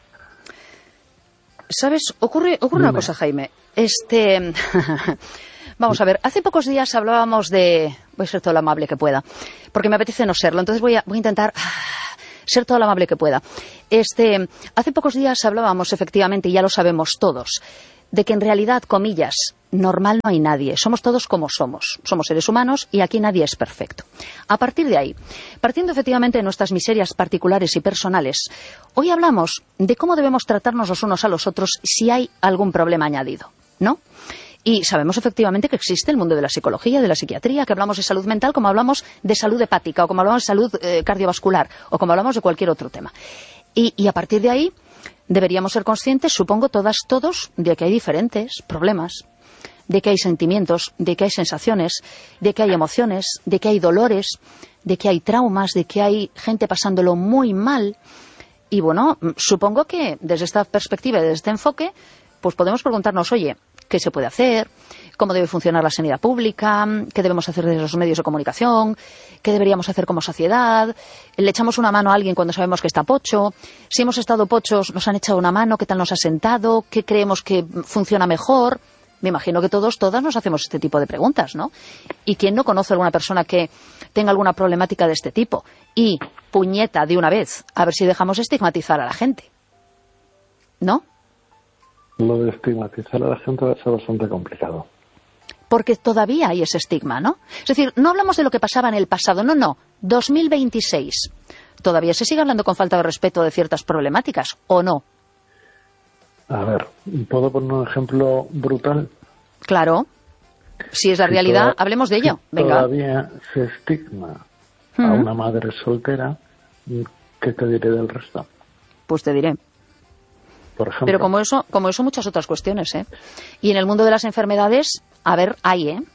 S2: ¿Sabes? Ocurre, ocurre una cosa, Jaime. Este, vamos a ver, hace pocos días hablábamos de... Voy a ser todo lo amable que pueda, porque me apetece no serlo, entonces voy a, voy a intentar ser todo lo amable que pueda. Este, hace pocos días hablábamos, efectivamente, y ya lo sabemos todos, de que en realidad, comillas, normal no hay nadie. Somos todos como somos. Somos seres humanos y aquí nadie es perfecto. A partir de ahí, partiendo efectivamente de nuestras miserias particulares y personales, hoy hablamos de cómo debemos tratarnos los unos a los otros si hay algún problema añadido, ¿no? Y sabemos efectivamente que existe el mundo de la psicología, de la psiquiatría, que hablamos de salud mental como hablamos de salud hepática o como hablamos de salud eh, cardiovascular o como hablamos de cualquier otro tema. Y, y a partir de ahí deberíamos ser conscientes, supongo todas, todos, de que hay diferentes problemas, de que hay sentimientos, de que hay sensaciones, de que hay emociones, de que hay dolores, de que hay traumas, de que hay gente pasándolo muy mal. Y bueno, supongo que desde esta perspectiva, desde este enfoque, pues podemos preguntarnos, oye, ¿qué se puede hacer? ¿Cómo debe funcionar la sanidad pública? ¿Qué debemos hacer desde los medios de comunicación? ¿Qué deberíamos hacer como sociedad? ¿Le echamos una mano a alguien cuando sabemos que está pocho? Si hemos estado pochos, ¿nos han echado una mano? ¿Qué tal nos ha sentado? ¿Qué creemos que funciona mejor? Me imagino que todos, todas nos hacemos este tipo de preguntas, ¿no? ¿Y quién no conoce a alguna persona que tenga alguna problemática de este tipo? Y, puñeta, de una vez, a ver si dejamos estigmatizar a la gente. ¿No?
S6: Lo de estigmatizar a la gente va a ser bastante complicado.
S2: Porque todavía hay ese estigma, ¿no? Es decir, no hablamos de lo que pasaba en el pasado, no, no. dos mil veintiséis. ¿Todavía se sigue hablando con falta de respeto de ciertas problemáticas o no?
S6: A ver, ¿puedo poner un ejemplo brutal?
S2: Claro. Si es la
S6: si
S2: realidad,
S6: toda,
S2: hablemos de ello.
S6: Si
S2: Venga.
S6: Todavía se estigma uh-huh. a una madre soltera, ¿qué te diré del resto?
S2: Pues te diré.
S6: Por ejemplo.
S2: Pero como eso, como eso muchas otras cuestiones, ¿eh? Y en el mundo de las enfermedades, a ver, hay, ¿eh?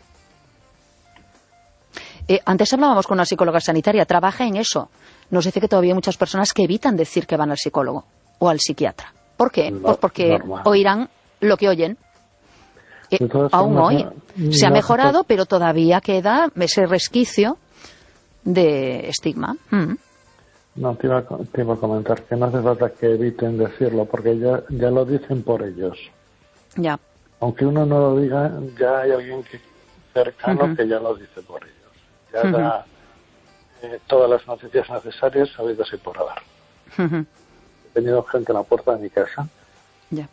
S2: eh antes hablábamos con una psicóloga sanitaria, trabaja en eso. Nos dice que todavía hay muchas personas que evitan decir que van al psicólogo o al psiquiatra. ¿Por qué? No, pues porque normal. Oirán lo que oyen. Eh, aún hoy no, se ha mejorado, no, pero todavía queda ese resquicio de estigma. Mm.
S6: No, te iba, a, te iba a comentar que no hace falta que eviten decirlo, porque ya, ya lo dicen por ellos.
S2: Ya.
S6: Aunque uno no lo diga, ya hay alguien que, cercano uh-huh. que ya lo dice por ellos. Ya uh-huh. da eh, todas las noticias necesarias sabidas y por haber. Uh-huh. He tenido gente en la puerta de mi casa
S2: yeah.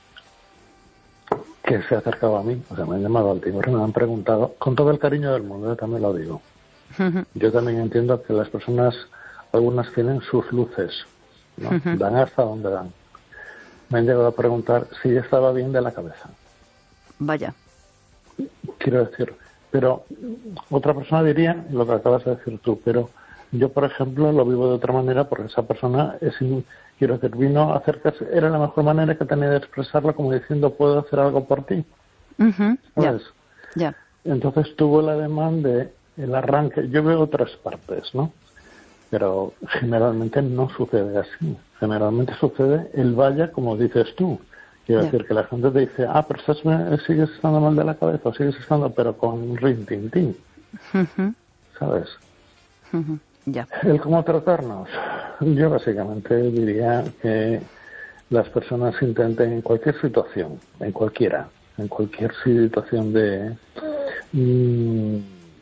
S6: que se ha acercado a mí, o sea, me han llamado al timbre, me han preguntado, con todo el cariño del mundo, yo también lo digo. Uh-huh. Yo también entiendo que las personas, algunas tienen sus luces, ¿no? Uh-huh. Dan hasta donde dan. Me han llegado a preguntar si yo estaba bien de la cabeza.
S2: Vaya.
S6: Quiero decir, pero otra persona diría lo que acabas de decir tú, pero yo, por ejemplo, lo vivo de otra manera porque esa persona es, quiero decir, vino a acercarse, era la mejor manera que tenía de expresarlo, como diciendo, puedo hacer algo por ti.
S2: Uh-huh.
S6: ¿Sabes?
S2: Ya. Yeah. Yeah.
S6: Entonces tuvo el ademán de el arranque. Yo veo otras partes, ¿no? Pero generalmente no sucede así. Generalmente sucede el vaya, como dices tú. Quiero yeah. decir que la gente te dice, ah, pero estás, sigues estando mal de la cabeza, o sigues estando, pero con rin tin tin. Uh-huh. ¿Sabes?
S2: Uh-huh. Ya.
S6: El cómo tratarnos. Yo básicamente diría que las personas intenten en cualquier situación, en cualquiera, en cualquier situación de mmm,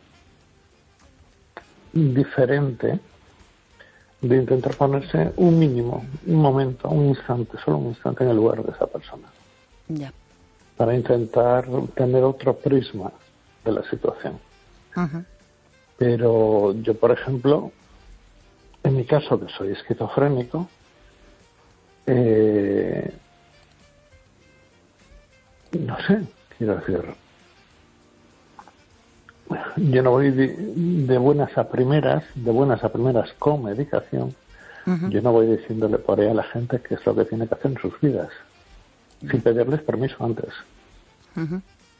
S6: diferente, de intentar ponerse un mínimo, un momento, un instante, solo un instante en el lugar de esa persona.
S2: Ya.
S6: Para intentar tener otro prisma de la situación.
S2: Uh-huh.
S6: Pero yo, por ejemplo, en mi caso, que soy esquizofrénico, eh, no sé, quiero decir, yo no voy de, de buenas a primeras, de buenas a primeras con medicación, uh-huh. yo no voy diciéndole por ahí a la gente qué es lo que tiene que hacer en sus vidas, uh-huh. sin pedirles permiso antes. Uh-huh.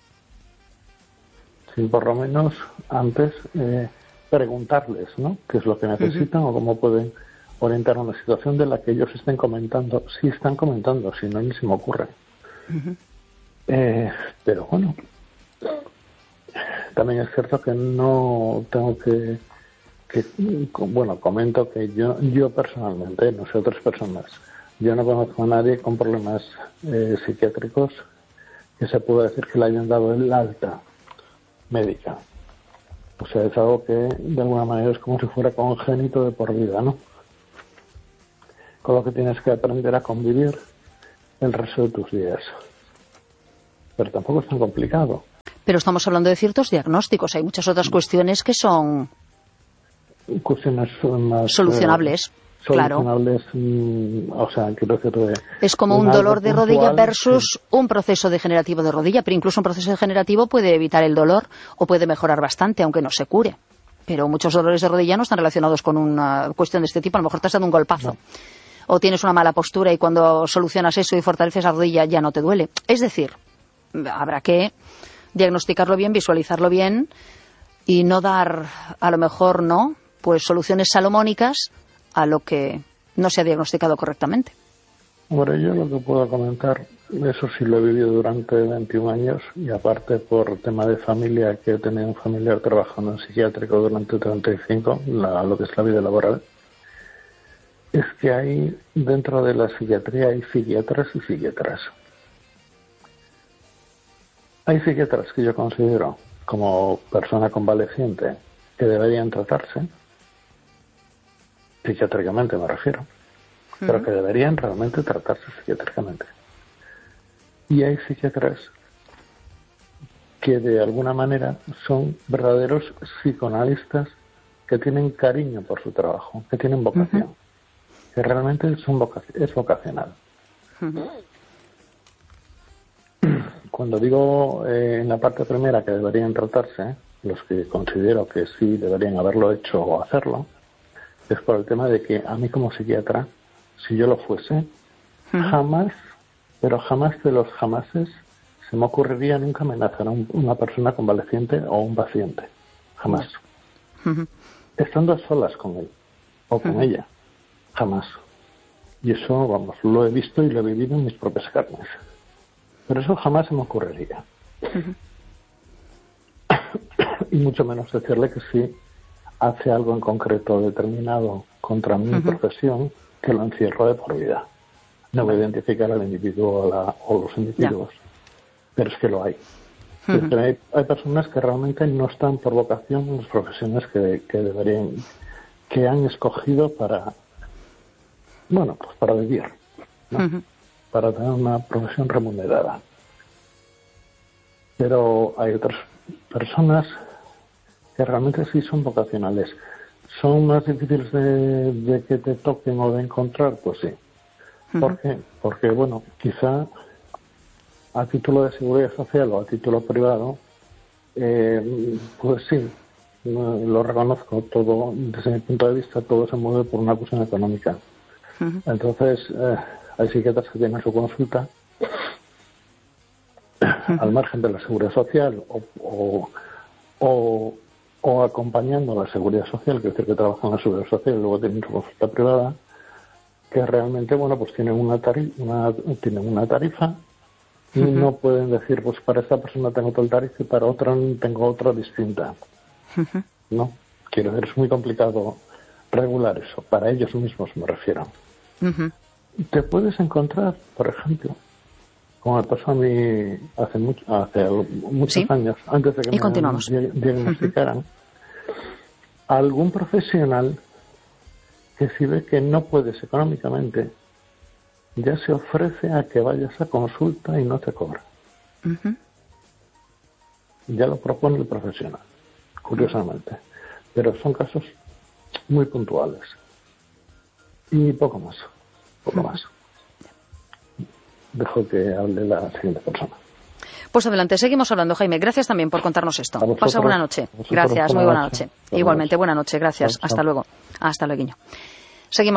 S6: Sin por lo menos antes eh, preguntarles, ¿no? Qué es lo que necesitan uh-huh. o cómo pueden orientar una situación de la que ellos estén comentando. Si están comentando, si no, ni se me ocurre.
S2: Uh-huh.
S6: Eh, pero bueno, también es cierto que no tengo que, que bueno, comento que yo yo personalmente, no sé otras personas, yo no conozco a nadie con problemas eh, psiquiátricos que se pueda decir que le hayan dado el alta médica. O sea, es algo que de alguna manera es como si fuera congénito de por vida, ¿no? Con lo que tienes que aprender a convivir el resto de tus días. Pero tampoco es tan complicado.
S2: Pero estamos hablando de ciertos diagnósticos. Hay muchas otras cuestiones que son
S6: cuestiones más
S2: solucionables.
S6: Eh, solucionables, claro. mmm, o sea, quiero decir... De,
S2: es como un dolor de puntual, rodilla versus sí. un proceso degenerativo de rodilla, pero incluso un proceso degenerativo puede evitar el dolor o puede mejorar bastante, aunque no se cure. Pero muchos dolores de rodilla no están relacionados con una cuestión de este tipo. A lo mejor te has dado un golpazo. No. O tienes una mala postura y cuando solucionas eso y fortaleces la rodilla ya no te duele. Es decir, habrá que diagnosticarlo bien, visualizarlo bien y no dar, a lo mejor, no, pues soluciones salomónicas a lo que no se ha diagnosticado correctamente.
S6: Bueno, yo lo que puedo comentar, eso sí lo he vivido durante veintiún años y aparte por tema de familia, que he tenido un familiar trabajando en psiquiátrico durante treinta y cinco, la, lo que es la vida laboral, es que hay, dentro de la psiquiatría hay psiquiatras y psiquiatras. Hay psiquiatras que yo considero como persona convaleciente que deberían tratarse, psiquiátricamente me refiero, uh-huh. pero que deberían realmente tratarse psiquiátricamente. Y hay psiquiatras que de alguna manera son verdaderos psicoanalistas que tienen cariño por su trabajo, que tienen vocación. Uh-huh. Que realmente son vocac- es vocacional. Uh-huh. Cuando digo eh, en la parte primera que deberían tratarse, los que considero que sí deberían haberlo hecho o hacerlo, es por el tema de que a mí como psiquiatra, si yo lo fuese, uh-huh. jamás, pero jamás de los jamases, se me ocurriría nunca amenazar a un, una persona convaleciente o un paciente. Jamás. Uh-huh. Estando a solas con él o con uh-huh. ella. Jamás. Y eso, vamos, lo he visto y lo he vivido en mis propias carnes. Pero eso jamás se me ocurriría. Uh-huh. Y mucho menos decirle que si hace algo en concreto determinado contra mi uh-huh. profesión, que lo encierro de por vida. No voy a identificar al individuo o, la, o los individuos. Yeah. Pero es que lo hay. Uh-huh. Es que hay. Hay personas que realmente no están por vocación en las profesiones que, que deberían, que han escogido para... Bueno, pues para vivir, ¿no? Uh-huh. Para tener una profesión remunerada. Pero hay otras personas que realmente sí son vocacionales. ¿Son más difíciles de, de que te toquen o de encontrar? Pues sí. Uh-huh. ¿Por qué? Porque, bueno, quizá a título de seguridad social o a título privado, eh, pues sí, lo reconozco, todo, desde mi punto de vista, todo se mueve por una cuestión económica. Uh-huh. Entonces, eh, hay psiquiatras que tienen su consulta uh-huh. al margen de la seguridad social o, o, o, o acompañando a la seguridad social, que es decir, que trabajan en la seguridad social y luego tienen su consulta privada, que realmente, bueno, pues tienen una, tari- una, tienen una tarifa y uh-huh. no pueden decir, pues para esta persona tengo tal tarifa y para otra tengo otra distinta. Uh-huh. ¿No? Quiero decir, es muy complicado regular eso, para ellos mismos me refiero. Uh-huh. Te puedes encontrar, por ejemplo, como me pasó a mí hace, mucho, hace muchos ¿Sí? años, antes de que
S2: y
S6: me di- diagnosticaran, uh-huh. algún profesional que si ve que no puedes económicamente, ya se ofrece a que vayas a consulta y no te cobra. Uh-huh. Ya lo propone el profesional, curiosamente. Pero son casos muy puntuales. Y poco más, poco uh-huh. más. Dejo que hable la siguiente persona.
S2: Pues adelante, seguimos hablando, Jaime. Gracias también por contarnos esto. Pasa buena noche. Gracias, muy buena noche. Igualmente, buena noche, gracias. Hasta luego. Hasta luego.